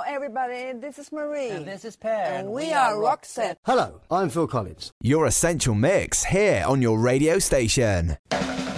everybody, this is Marie. And this is Per. And we are Roxette. Hello, I'm Phil Collins. Your Essential Mix here on your radio station.